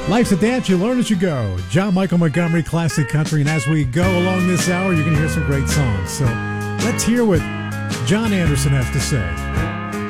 Life's a dance, you learn as you go. John Michael Montgomery, Classic Country. And as we go along this hour, you're going to hear some great songs. So let's hear what John Anderson has to say.